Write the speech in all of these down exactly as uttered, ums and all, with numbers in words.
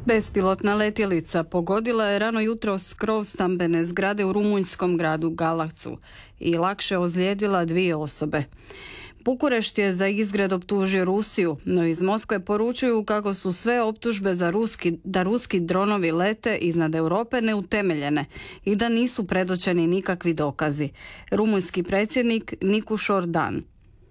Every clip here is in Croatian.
Bespilotna letjelica pogodila je rano jutros krov stambene zgrade u rumunjskom gradu Galacu i lakše ozlijedila dvije osobe. Bukurešt je za izgred optužio Rusiju, no iz Moskve poručuju kako su sve optužbe za ruski, da ruski dronovi lete iznad Europe neutemeljene i da nisu predočeni nikakvi dokazi. Rumunjski predsjednik Nikušor Dan.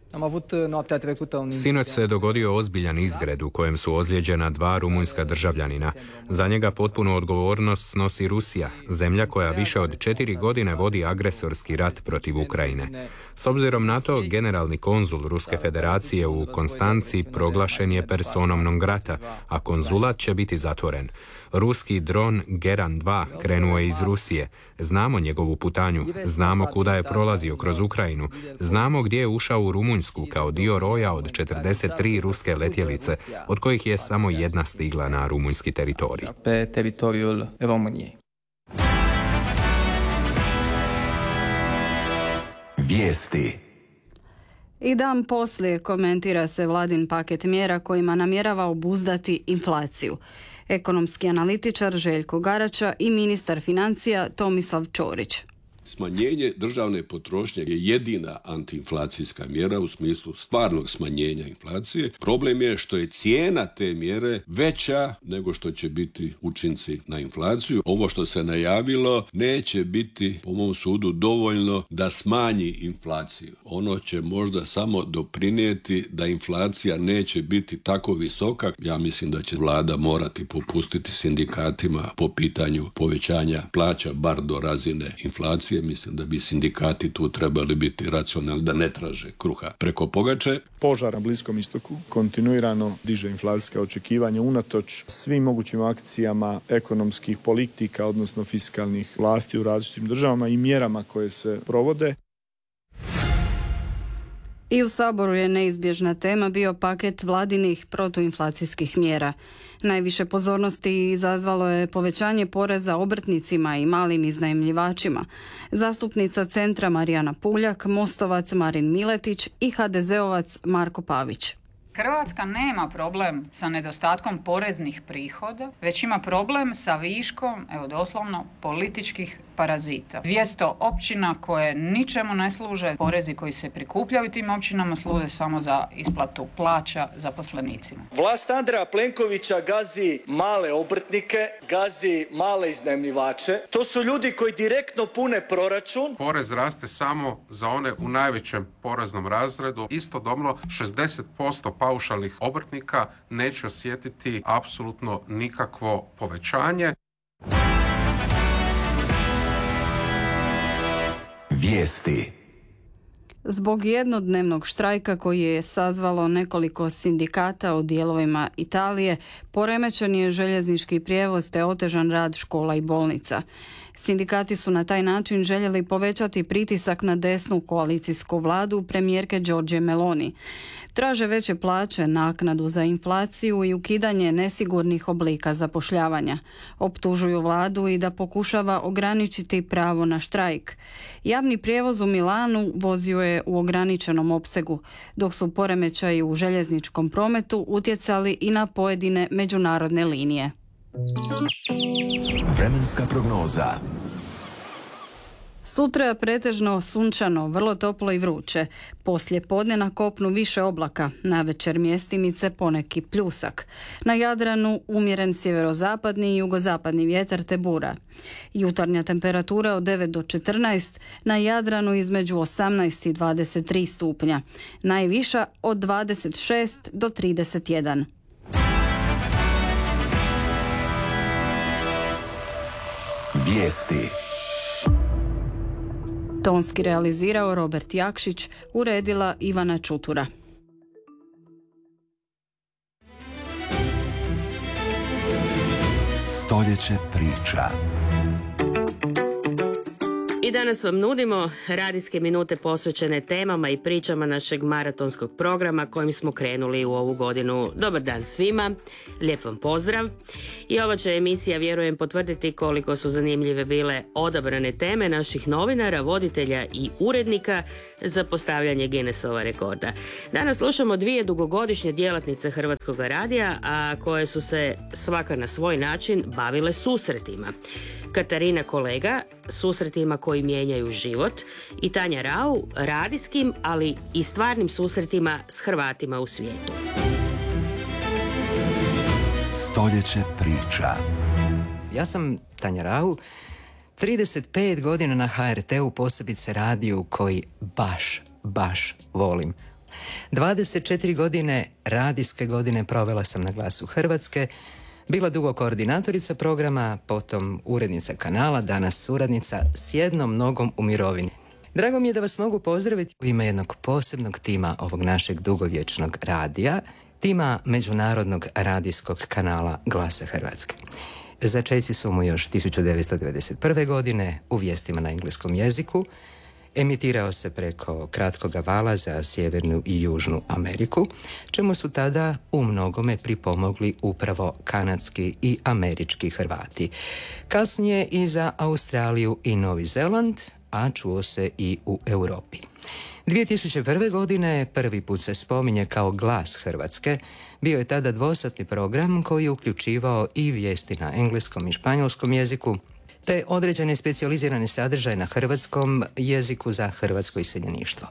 Sinoć se dogodio ozbiljan izgred u kojem su ozlijeđena dva rumunjska državljanina. Za njega potpunu odgovornost snosi Rusija, zemlja koja više od četiri godine vodi agresorski rat protiv Ukrajine. S obzirom na to, generalni konzul Ruske federacije u Konstanci proglašen je personom non grata, a konzulat će biti zatvoren. Ruski dron Geran dva krenuo je iz Rusije. Znamo njegovu putanju, znamo kuda je prolazio kroz Ukrajinu, znamo gdje je ušao u Rumunjsku kao dio roja od četrdeset tri ruske letjelice, od kojih je samo jedna stigla na rumunjski teritorij. Vijesti. I dan poslije komentira se vladin paket mjera kojima namjerava obuzdati inflaciju. Ekonomski analitičar Željko Garača i ministar financija Tomislav Ćorić. Smanjenje državne potrošnje je jedina antiinflacijska mjera u smislu stvarnog smanjenja inflacije. Problem je što je cijena te mjere veća nego što će biti učinci na inflaciju. Ovo što se najavilo neće biti, po mom sudu, dovoljno da smanji inflaciju. Ono će možda samo doprinijeti da inflacija neće biti tako visoka. Ja mislim da će vlada morati popustiti sindikatima po pitanju povećanja plaća, bar do razine inflacije. Mislim da bi sindikati tu trebali biti racionalni, da ne traže kruha preko pogače. Požar na Bliskom istoku kontinuirano diže inflacijska očekivanja unatoč svim mogućim akcijama ekonomskih politika, odnosno fiskalnih vlasti u različitim državama i mjerama koje se provode. I u Saboru je neizbježna tema bio paket vladinih protuinflacijskih mjera. Najviše pozornosti izazvalo je povećanje poreza obrtnicima i malim iznajmljivačima. Zastupnica Centra Marijana Puljak, Mostovac Marin Miletić i ha de zeovac Marko Pavić. Hrvatska nema problem sa nedostatkom poreznih prihoda, već ima problem sa viškom, evo doslovno, političkih parazita. dvjesto općina koje ničemu ne služe, porezi koji se prikupljaju tim općinama služe samo za isplatu plaća zaposlenicima. Vlast Andreja Plenkovića gazi male obrtnike, gazi male iznajmljivače. To su ljudi koji direktno pune proračun. Porez raste samo za one u najvećem poreznom razredu. Istodobno šezdeset posto paušalnih obrtnika neće osjetiti apsolutno nikakvo povećanje. Vijesti. Zbog jednodnevnog štrajka koji je sazvalo nekoliko sindikata u dijelovima Italije, poremećen je željeznički prijevoz te otežan rad škola i bolnica. Sindikati su na taj način željeli povećati pritisak na desnu koalicijsku vladu premijerke Giorgie Meloni. Traže veće plaće, naknadu za inflaciju i ukidanje nesigurnih oblika zapošljavanja. Optužuju vladu i da pokušava ograničiti pravo na štrajk. Javni prijevoz u Milanu vozio je u ograničenom opsegu, dok su poremećaji u željezničkom prometu utjecali i na pojedine međunarodne linije. Vremenska prognoza. Sutra pretežno sunčano, vrlo toplo i vruće. Poslije podne na kopnu više oblaka, navečer mjestimice poneki pljusak. Na Jadranu umjeren sjeverozapadni i jugozapadni vjetar te bura. Jutarnja temperatura od devet do četrnaest, na Jadranu između osamnaest i dvadeset tri stupnja. Najviša od dvadeset šest do trideset jedan. Vijesti. Tonski realizirao Robert Jakšić, uredila Ivana Čutura. Stoljeće priča. I danas vam nudimo radijske minute posvećene temama i pričama našeg maratonskog programa kojim smo krenuli u ovu godinu. Dobar dan svima, lijep vam pozdrav. I ova će emisija, vjerujem, potvrditi koliko su zanimljive bile odabrane teme naših novinara, voditelja i urednika za postavljanje Guinnessova rekorda. Danas slušamo dvije dugogodišnje djelatnice Hrvatskog radija, a koje su se svaka na svoj način bavile susretima. Katarina Kolega, susretima koji mijenjaju život, i Tanja Rau, radijskim, ali i stvarnim susretima s Hrvatima u svijetu. Stoljeće priča. Ja sam Tanja Rau, trideset pet godina na ha er te u, posebice radiju koji baš, baš volim. dvadeset četiri godine radijske godine provela sam na Glasu Hrvatske, bila dugo koordinatorica programa, potom urednica kanala, danas suradnica s jednom nogom u mirovini. Drago mi je da vas mogu pozdraviti u ime jednog posebnog tima ovog našeg dugovječnog radija, tima međunarodnog radijskog kanala Glasa Hrvatske. Začeci su mu još tisuću devetsto devedeset prve. godine u vijestima na engleskom jeziku. Emitirao se preko kratkoga vala za Sjevernu i Južnu Ameriku, čemu su tada u mnogome pripomogli upravo kanadski i američki Hrvati. Kasnije i za Australiju i Novi Zeland, a čuo se i u Europi. dvije tisuće prve. godine prvi put se spominje kao Glas Hrvatske. Bio je tada dvosatni program koji je uključivao i vijesti na engleskom i španjolskom jeziku, te određene specijalizirane sadržaje na hrvatskom jeziku za hrvatsko iseljeništvo.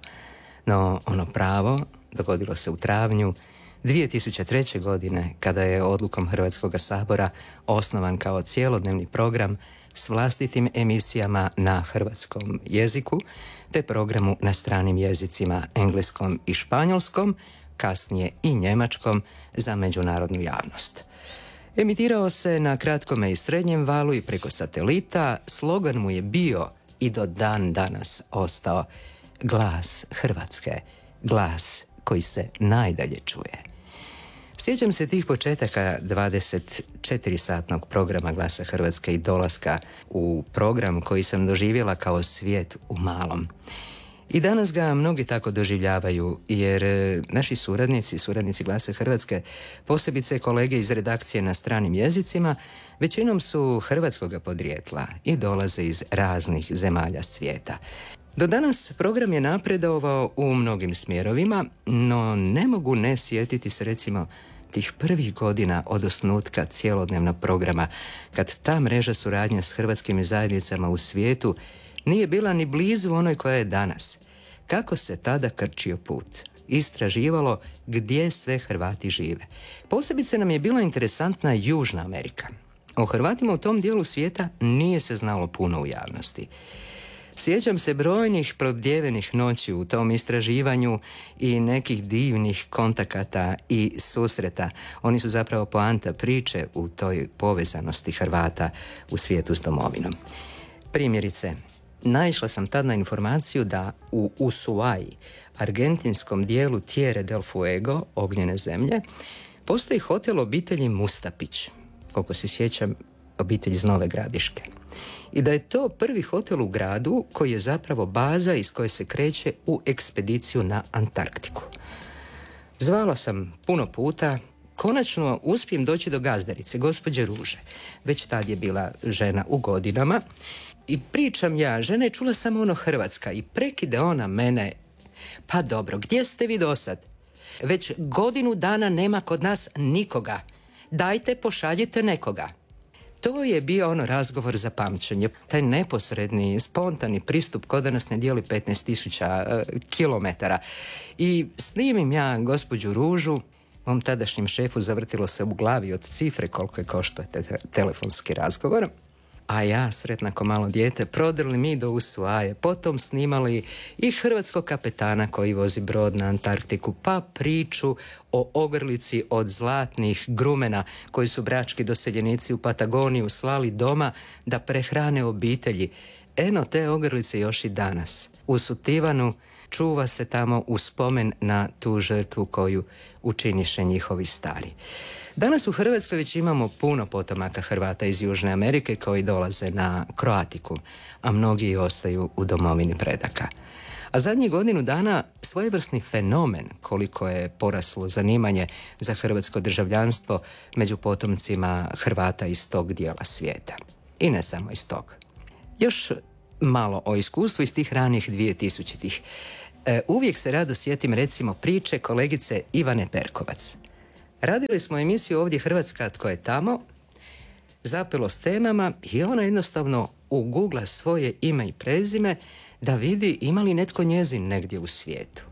No ono pravo dogodilo se u travnju dvije tisuće treće. godine, kada je odlukom Hrvatskog sabora osnovan kao cjelodnevni program s vlastitim emisijama na hrvatskom jeziku, te programu na stranim jezicima engleskom i španjolskom, kasnije i njemačkom za međunarodnu javnost. Emitirao se na kratkome i srednjem valu i preko satelita. Slogan mu je bio i do dan danas ostao: Glas Hrvatske, glas koji se najdalje čuje. Sjećam se tih početaka dvadeset četiri satnog programa Glasa Hrvatske i dolaska u program koji sam doživjela kao svijet u malom. I danas ga mnogi tako doživljavaju, jer naši suradnici, suradnici Glasa Hrvatske, posebice kolege iz redakcije na stranim jezicima, većinom su hrvatskoga podrijetla i dolaze iz raznih zemalja svijeta. Do danas program je napredovao u mnogim smjerovima, no ne mogu ne sjetiti se recimo tih prvih godina od osnutka cjelodnevnog programa, kad ta mreža suradnje s hrvatskim zajednicama u svijetu nije bila ni blizu onoj koja je danas. Kako se tada krčio put, istraživalo gdje sve Hrvati žive. Posebice nam je bila interesantna Južna Amerika. O Hrvatima u tom dijelu svijeta nije se znalo puno u javnosti. Sjećam se brojnih probdjevenih noći u tom istraživanju i nekih divnih kontakata i susreta. Oni su zapravo poanta priče u toj povezanosti Hrvata u svijetu s domovinom. Primjerice, naišla sam tad na informaciju da u Ushuaji, argentinskom dijelu Tierra del Fuego, ognjene zemlje, postoji hotel obitelji Mustapić, koliko se sjećam, obitelj iz Nove Gradiške. I da je to prvi hotel u gradu koji je zapravo baza iz koje se kreće u ekspediciju na Antarktiku. Zvala sam puno puta, konačno uspijem doći do gazdarice, gospođe Ruže. Već tad je bila žena u godinama. I pričam ja, žena je čula samo ono Hrvatska i prekide ona mene: pa dobro, gdje ste vi dosad? Već godinu dana nema kod nas nikoga. Dajte, pošaljite nekoga. To je bio ono razgovor za pamćenje. Taj neposredni, spontani pristup kod da nas ne dijeli petnaest tisuća uh, kilometara. I snimim ja gospođu Ružu. Mom tadašnjem šefu zavrtilo se u glavi od cifre koliko je koštao te- te- telefonski razgovor. A ja, sretna ko malo dijete, prodrli mi do Ushuaje, potom snimali i hrvatskog kapetana koji vozi brod na Antarktiku, pa priču o ogrlici od zlatnih grumena koji su brački doseljenici u Patagoniju slali doma da prehrane obitelji. Eno, te ogrlice još i danas. U Sutivanu čuva se tamo u spomen na tu žrtvu koju učiniše njihovi stari. Danas u Hrvatskoj već imamo puno potomaka Hrvata iz Južne Amerike koji dolaze na Croaticum, a mnogi ostaju u domovini predaka. A zadnjih godinu dana svojevrsni fenomen koliko je poraslo zanimanje za hrvatsko državljanstvo među potomcima Hrvata iz tog dijela svijeta. I ne samo iz tog. Još malo o iskustvu iz tih ranih dvije tisućitih. E, uvijek se rado sjetim recimo priče kolegice Ivane Perkovac. Radili smo emisiju ovdje Hrvatska tko je tamo, zapelo s temama i ona jednostavno ugugla svoje ime i prezime da vidi ima li netko njezin negdje u svijetu.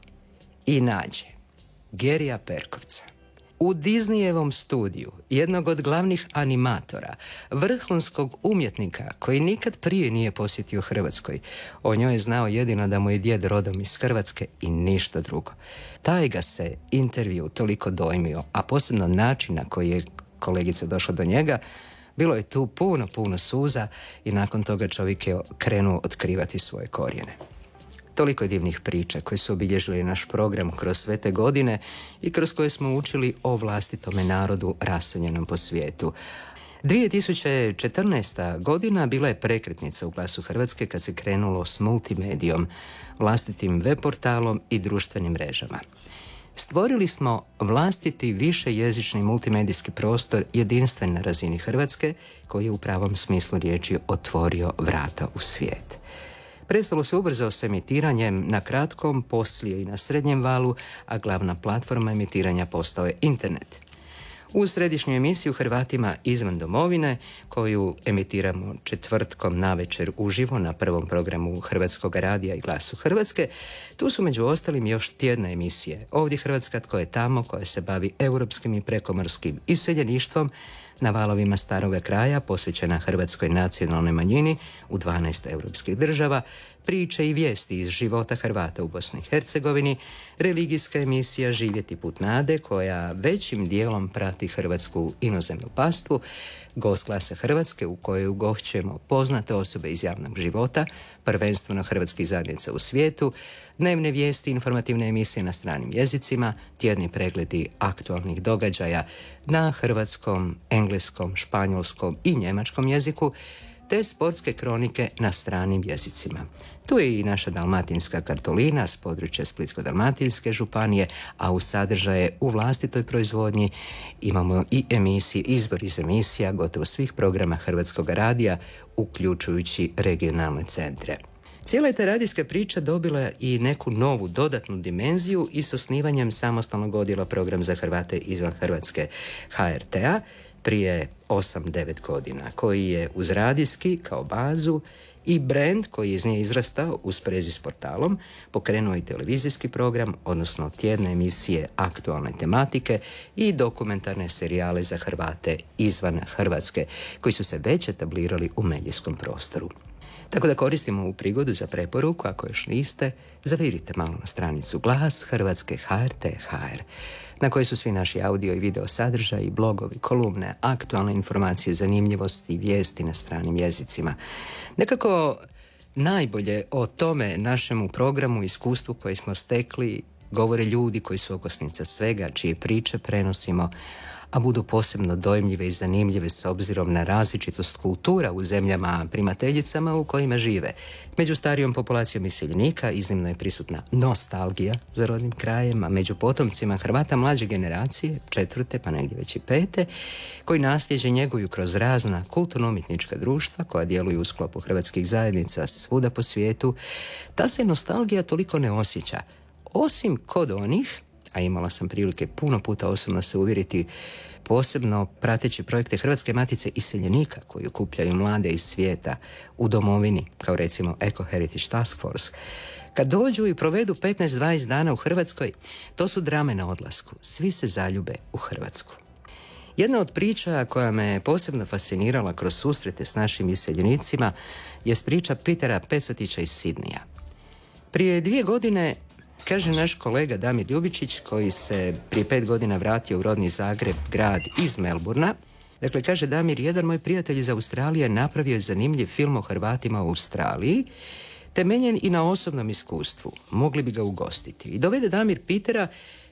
I nađe Gerija Perkovca. U Disneyevom studiju, jednog od glavnih animatora, vrhunskog umjetnika koji nikad prije nije posjetio Hrvatskoj. O njoj je znao jedino da mu je djed rodom iz Hrvatske i ništa drugo. Taj ga se intervju toliko dojmio, a posebno način na koji je kolegica došla do njega, bilo je tu puno, puno suza i nakon toga čovjek je krenuo otkrivati svoje korijene. Toliko je divnih priča koje su obilježili naš program kroz sve te godine i kroz koje smo učili o vlastitome narodu raseljenom po svijetu. dvije tisuće četrnaesta. godina bila je prekretnica u Glasu Hrvatske kad se krenulo s multimedijom, vlastitim web portalom i društvenim mrežama. Stvorili smo vlastiti višejezični multimedijski prostor jedinstven na razini Hrvatske koji je u pravom smislu riječi otvorio vrata u svijet. Prestalo se ubrzo s emitiranjem na kratkom, poslije i na srednjem valu, a glavna platforma emitiranja postao je internet. U središnju emisiju Hrvatima izvan domovine, koju emitiramo četvrtkom navečer uživo na prvom programu Hrvatskog radija i Glasu Hrvatske, tu su među ostalim još tjedne emisije. Ovdje Hrvatska tko je tamo, koja se bavi europskim i prekomorskim iseljeništvom, na valovima staroga kraja, posvećena hrvatskoj nacionalnoj manjini u dvanaest europskih država, priče i vijesti iz života Hrvata u Bosni i Hercegovini, religijska emisija Živjeti put nade, koja većim dijelom prati hrvatsku inozemnu pastvu, Gost Glasa Hrvatske, u kojoj ugošćujemo poznate osobe iz javnog života, prvenstveno hrvatskih zajednica u svijetu, dnevne vijesti, informativne emisije na stranim jezicima, tjedni pregledi aktualnih događaja na hrvatskom, engleskom, španjolskom i njemačkom jeziku, te sportske kronike na stranim jezicima. Tu je i naša dalmatinska kartolina s područja Splitsko-dalmatinske županije, a u sadržaje u vlastitoj proizvodnji imamo i emisije, izbor iz emisija gotovo svih programa Hrvatskog radija, uključujući regionalne centre. Cijela je ta radijska priča dobila i neku novu dodatnu dimenziju i s osnivanjem samostalnog odjela Program za Hrvate izvan Hrvatske H R T-a prije osam devet godina, koji je uz radijski kao bazu i brand koji je iz nje izrastao u sprezi s portalom pokrenuo i televizijski program, odnosno tjedne emisije aktualne tematike i dokumentarne serijale za Hrvate izvan Hrvatske, koji su se već etablirali u medijskom prostoru. Tako da koristimo ovu prigodu za preporuku, ako još niste, zavirite malo na stranicu Glas Hrvatske H R T H R, na kojoj su svi naši audio i video sadržaji, blogovi, kolumne, aktualne informacije, zanimljivosti i vijesti na stranim jezicima. Nekako najbolje o tome našemu programu, iskustvu koje smo stekli, govore ljudi koji su okosnica svega, čije priče prenosimo, a budu posebno dojmljive i zanimljive s obzirom na različitost kultura u zemljama primateljicama u kojima žive. Među starijom populacijom iseljenika iznimno je prisutna nostalgija za rodnim krajem, a među potomcima Hrvata mlađe generacije, četvrte pa negdje već i pete, koji nasljeđe njeguju kroz razna kulturno-umjetnička društva koja djeluju u sklopu hrvatskih zajednica svuda po svijetu, ta se nostalgija toliko ne osjeća, osim kod onih, a imala sam prilike puno puta osobno se uvjeriti, posebno prateći projekte Hrvatske matice iseljenika koji okupljaju mlade iz svijeta u domovini, kao recimo Eco Heritage Task Force. Kad dođu i provedu petnaest dvadeset dana u Hrvatskoj, to su drame na odlasku. Svi se zaljube u Hrvatsku. Jedna od priča koja me posebno fascinirala kroz susrete s našim iseljenicima je priča Petera Pecotića iz Sidnija. Prije dvije godine, kaže naš kolega Damir Ljubičić, koji se prije pet godina vratio u rodni Zagreb, grad iz Melburna. Dakle, kaže Damir, jedan moj prijatelj iz Australije napravio je zanimljiv film o Hrvatima u Australiji, temeljen i na osobnom iskustvu. Mogli bi ga ugostiti. I dovede Damir Petera,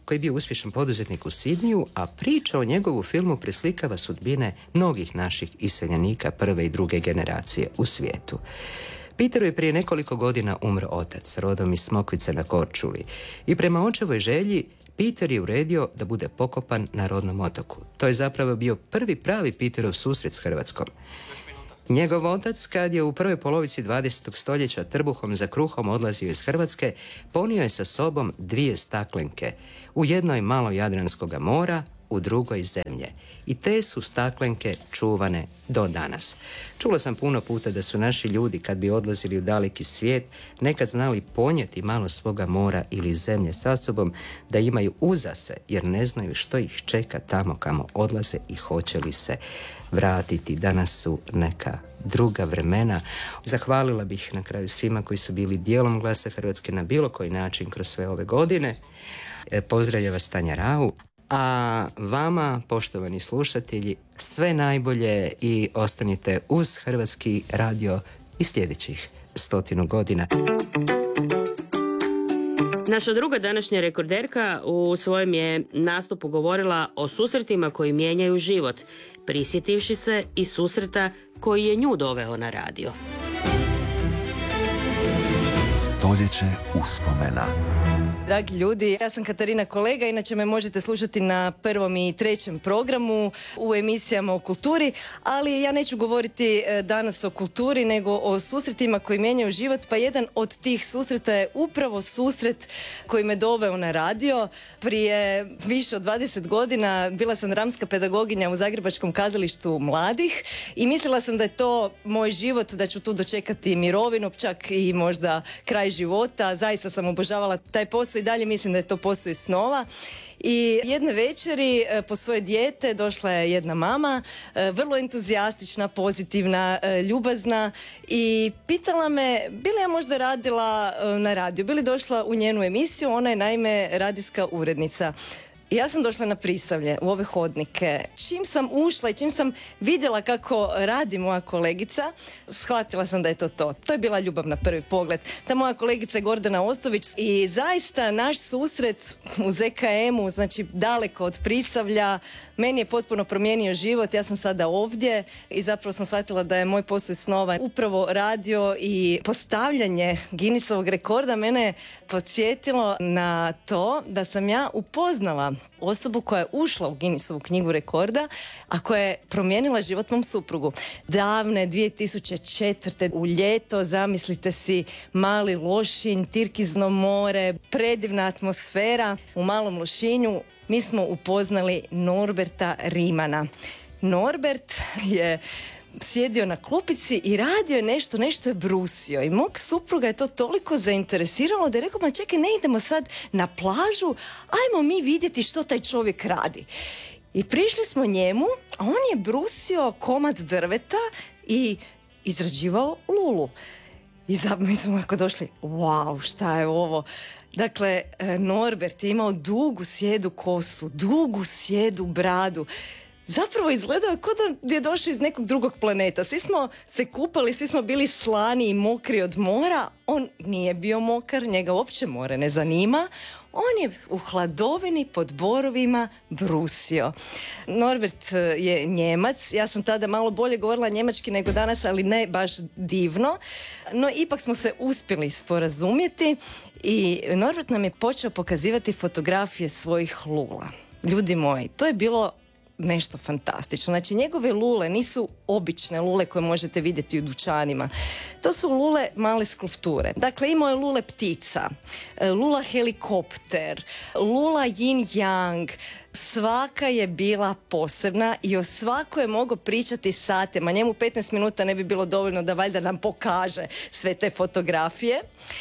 koji je bio uspješan poduzetnik u Sidniju, a priča o njegovu filmu preslikava sudbine mnogih naših iseljenika prve i druge generacije u svijetu. Peteru je prije nekoliko godina umro otac, rodom iz Smokvice na Korčuli, i prema očevoj želji Peter je uredio da bude pokopan na rodnom otoku. To je zapravo bio prvi pravi Peterov susret s Hrvatskom. Njegov otac, kad je u prvoj polovici dvadesetog stoljeća trbuhom za kruhom odlazio iz Hrvatske, ponio je sa sobom dvije staklenke, u jednoj malo Jadranskoga mora, u drugoj zemlje. I te su staklenke čuvane do danas. Čula sam puno puta da su naši ljudi, kad bi odlazili u daleki svijet, nekad znali ponijeti malo svoga mora ili zemlje sa sobom, da imaju uza se, jer ne znaju što ih čeka tamo kamo odlaze i hoće li se vratiti. Danas su neka druga vremena. Zahvalila bih na kraju svima koji su bili dijelom Glasa Hrvatske na bilo koji način kroz sve ove godine. Pozdravlja vas Tanja Rau. A vama, poštovani slušatelji, sve najbolje i ostanite uz Hrvatski radio i sljedećih stotinu godina. Naša druga današnja rekorderka u svojem je nastupu govorila o susretima koji mijenjaju život, prisjetivši se i susreta koji je nju doveo na radio. Stoljeće uspomena. Dragi ljudi, ja sam Katarina Kolega, inače me možete slušati na prvom i trećem programu u emisijama o kulturi, ali ja neću govoriti danas o kulturi, nego o susretima koji mijenjaju život, pa jedan od tih susreta je upravo susret koji me doveo na radio. Prije više od dvadeset godina bila sam dramska pedagoginja u Zagrebačkom kazalištu mladih i mislila sam da je to moj život, da ću tu dočekati mirovinu, čak i možda kraj života. Zaista sam obožavala taj posao i dalje mislim da je to posao iz snova. I jedne večeri po svoje dijete došla je jedna mama, vrlo entuzijastična, pozitivna, ljubazna, i pitala me bi li ja možda radila na radiju, bi li došla u njenu emisiju. Ona je naime radijska urednica. I ja sam došla na Prisavlje, u ove hodnike. Čim sam ušla i čim sam vidjela kako radi moja kolegica, shvatila sam da je to to. To je bila ljubav na prvi pogled. Ta moja kolegica je Gordana Ostović i zaista naš susret u Z K M-u, znači daleko od Prisavlja, meni je potpuno promijenio život. Ja sam sada ovdje i zapravo sam shvatila da je moj posao iz snova upravo radio i postavljanje Guinnessovog rekorda mene je podsjetilo na to da sam ja upoznala osobu koja je ušla u Guinnessovu knjigu rekorda, a koja je promijenila život mom suprugu. Davne dvije tisuće četvrte u ljeto, zamislite si, Mali Lošinj, Tirkizno more, predivna atmosfera. U Malom Lošinju mi smo upoznali Norberta Rimana. Norbert je sjedio na klupici i radio je nešto, nešto je brusio. I mog supruga je to toliko zainteresiralo da je rekao, ma čekaj, ne idemo sad na plažu, ajmo mi vidjeti što taj čovjek radi. I prišli smo njemu, a on je brusio komad drveta i izrađivao lulu. I zapravo mi smo ako došli, wow, šta je ovo? Dakle, Norbert je imao dugu sjedu kosu, dugu sjedu bradu. Zapravo izgledao kao da je došao iz nekog drugog planeta. Svi smo se kupali, svi smo bili slani i mokri od mora. On nije bio mokar, njega uopće more ne zanima. On je u hladovini pod borovima brusio. Norbert je Njemac. Ja sam tada malo bolje govorila njemački nego danas, ali ne baš divno. No ipak smo se uspjeli sporazumjeti i Norbert nam je počeo pokazivati fotografije svojih lula. Ljudi moji, to je bilo nešto fantastično. Znači, njegove lule nisu obične lule koje možete vidjeti u dućanima. To su lule male skulpture. Dakle, imao je lule ptica, lula helikopter, lula yin yang. Svaka je bila posebna i o svakoj je mogao pričati satima. Njemu petnaest minuta ne bi bilo dovoljno da valjda nam pokaže sve te fotografije.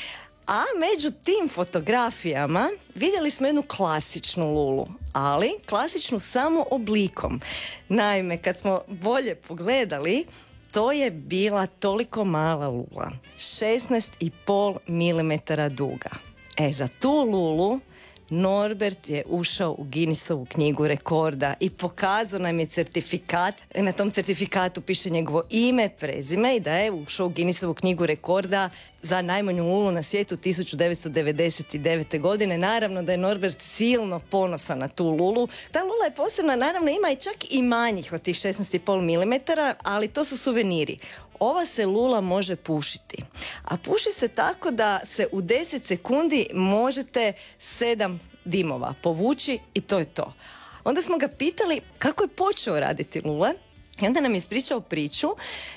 A među tim fotografijama vidjeli smo jednu klasičnu lulu, ali klasičnu samo oblikom. Naime, kad smo bolje pogledali, to je bila toliko mala lula, šesnaest i pol milimetara duga. E, za tu lulu Norbert je ušao u Guinnessovu knjigu rekorda i pokazao nam je certifikat. Na tom certifikatu piše njegovo ime, prezime i da je ušao u Guinnessovu knjigu rekorda za najmanju lulu na svijetu tisuću devetsto devedeset devete. godine. Naravno da je Norbert silno ponosan na tu lulu. Ta lula je posebna, naravno ima i čak i manjih od tih šesnaest i pol milimetara, ali to su suveniri. Ova se lula može pušiti. A puši se tako da se u deset sekundi možete sedam dimova povući i to je to. Onda smo ga pitali kako je počeo raditi lule. I onda nam je ispričao priču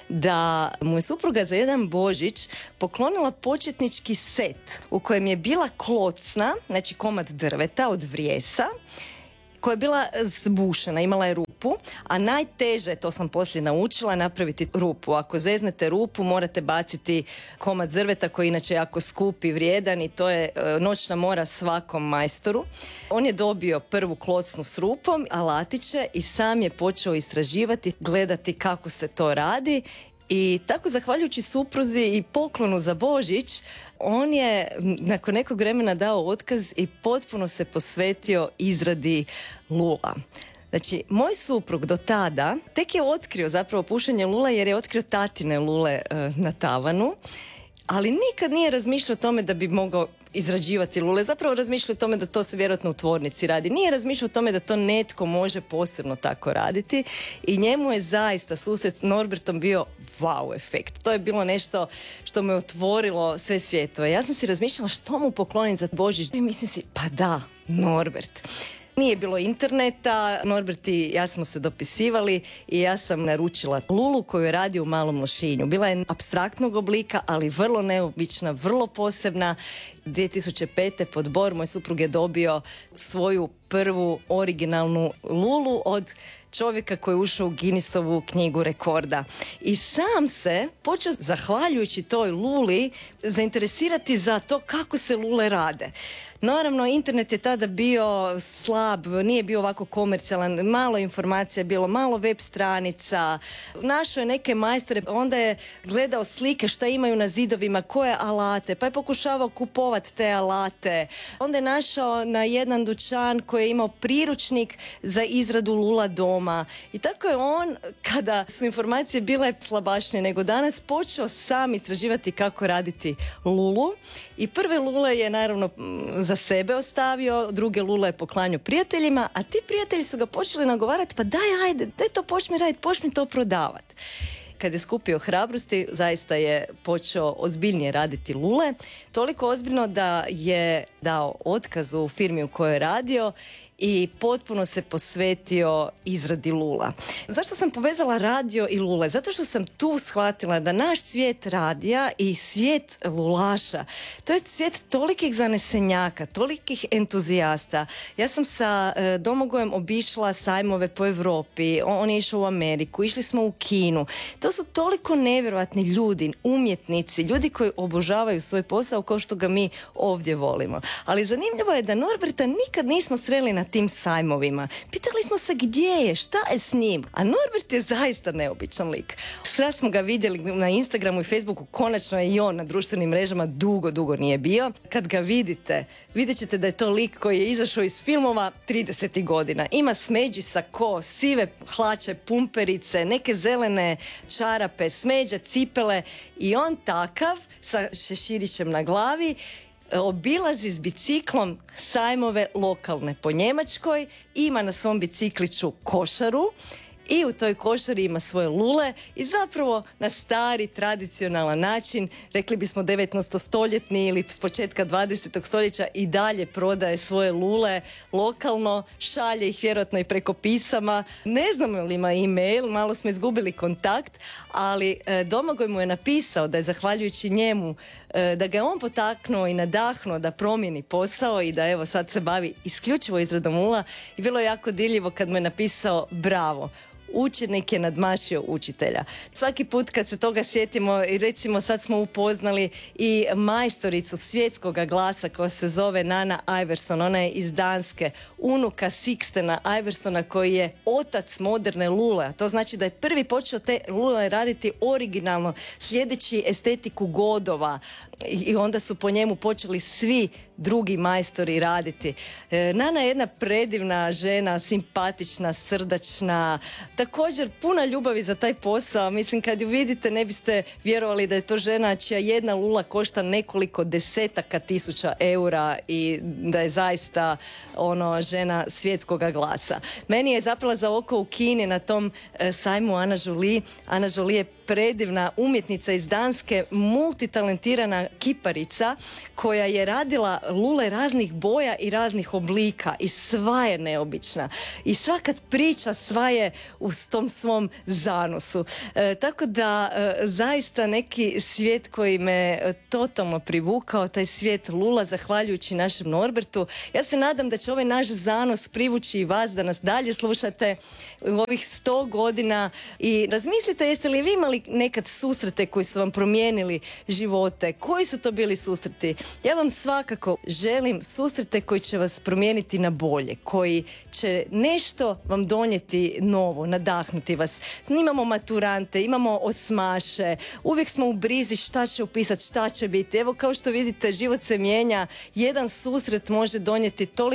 da mu je supruga za jedan Božić poklonila početnički set u kojem je bila klocna, znači komad drveta od vrijesa, koja je bila zbušena, imala je rupu, a najteže, to sam poslije naučila, napraviti rupu. Ako zeznete rupu, morate baciti komad drveta koji je inače jako skup i vrijedan i to je e, noćna mora svakom majstoru. On je dobio prvu klocnu s rupom, alatiće i sam je počeo istraživati, gledati kako se to radi i tako zahvaljujući supruzi i poklonu za Božić, on je nakon nekog vremena dao otkaz i potpuno se posvetio izradi lula. Znači, moj suprug do tada tek je otkrio zapravo pušenje lula jer je otkrio tatine lule e, na tavanu, ali nikad nije razmišljao o tome da bi mogao izrađivati lule. Zapravo razmišljao o tome da to se vjerojatno u tvornici radi. Nije razmišljao o tome da to netko može posebno tako raditi i njemu je zaista susret s Norbertom bio wow efekt. To je bilo nešto što me otvorilo sve svjetove. Ja sam si razmišljala što mu pokloniti za Božić i mislim si, pa da, Norbert. Nije bilo interneta, Norbert i ja smo se dopisivali i ja sam naručila lulu koju je radio u Malom Lošinju. Bila je apstraktnog oblika, ali vrlo neobična, vrlo posebna. dvije tisuće pete pod Bor moj suprug je dobio svoju prvu originalnu lulu od čovjeka koji je ušao u Guinnessovu knjigu rekorda. I sam se počeo, zahvaljujući toj luli, zainteresirati za to kako se lule rade. Naravno, internet je tada bio slab, nije bio ovako komercijalan, malo informacija je bilo, malo web stranica. Našao je neke majstore, onda je gledao slike šta imaju na zidovima, koje alate, pa je pokušavao kupovati te alate. Onda je našao na jedan dućan koji je imao priručnik za izradu lula doma. I tako je on, kada su informacije bile slabašnije nego danas, počeo sam istraživati kako raditi lulu. I prve lule je naravno za sebe ostavio, druge lule je poklanjao prijateljima, a ti prijatelji su ga počeli nagovarati, pa daj, ajde, daj to počmi raditi, počmi to prodavati. Kad je skupio hrabrosti, zaista je počeo ozbiljnije raditi lule, toliko ozbiljno da je dao otkaz u firmi u kojoj je radio i potpuno se posvetio izradi lula. Zašto sam povezala radio i lule? Zato što sam tu shvatila da naš svijet radija i svijet lulaša, to je svijet tolikih zanesenjaka, tolikih entuzijasta. Ja sam sa e, Domagojem obišla sajmove po Europi, on, on je išao u Ameriku, išli smo u Kinu. To su toliko nevjerojatni ljudi, umjetnici, ljudi koji obožavaju svoj posao kao što ga mi ovdje volimo. Ali zanimljivo je da Norberta nikad nismo sreli na tim sajmovima. Pitali smo se gdje je, šta je s njim, a Norbert je zaista neobičan lik. Sad smo ga vidjeli na Instagramu i Facebooku, konačno je i on na društvenim mrežama, dugo, dugo nije bio. Kad ga vidite, vidjet ćete da je to lik koji je izašao iz filmova tridesetih godina. Ima smeđi sako, sive hlače, pumperice, neke zelene čarape, smeđa, cipele i on takav sa šeširićem na glavi obilazi s biciklom sajmove lokalne po Njemačkoj, ima na svom bicikliću košaru i u toj košari ima svoje lule i zapravo na stari tradicionalan način, rekli bismo devetnaestostoljetni ili s početka dvadesetog stoljeća, i dalje prodaje svoje lule lokalno, šalje ih vjerojatno i preko pisama. Ne znam li ima e-mail, malo smo izgubili kontakt, ali e, Domagoj mu je napisao da je zahvaljujući njemu, e, da ga je on potaknuo i nadahnuo da promijeni posao i da evo sad se bavi isključivo izradom lula i bilo je jako diljivo kad mu je napisao bravo. Učenik je nadmašio učitelja. Svaki put kad se toga sjetimo i recimo sad smo upoznali i majstoricu svjetskog glasa koja se zove Nana Iverson, ona je iz Danske, unuka Sixtena Iversona koji je otac moderne lule, a to znači da je prvi počeo te lule raditi originalno, sljedeći estetiku godova i onda su po njemu počeli svi drugi majstori raditi. E, Nana je jedna predivna žena, simpatična, srdačna, također puna ljubavi za taj posao. Mislim, kad ju vidite ne biste vjerovali da je to žena čija jedna lula košta nekoliko desetaka tisuća eura i da je zaista ono žena svjetskoga glasa. Meni je zapela za oko u Kini na tom e, sajmu Ana Jolie. Ana Jolie je predivna umjetnica iz Danske, multitalentirana kiparica koja je radila lule raznih boja i raznih oblika i sva je neobična. I svakad priča sva je u tom svom zanosu. E, tako da e, zaista neki svijet koji me totalno privukao, taj svijet lula, zahvaljujući našem Norbertu. Ja se nadam da će ovaj naš zanos privući i vas da nas dalje slušate u ovih sto godina i razmislite jeste li vi imali nekad susrete koji su vam promijenili živote. Koji su to bili susreti? Ja vam svakako želim susrete koji će vas promijeniti na bolje, koji će nešto vam donijeti novo, nadahnuti vas. Imamo maturante, imamo osmaše, uvijek smo u brizi šta će upisati, šta će biti. Evo kao što vidite, život se mijenja, jedan susret može donijeti toliko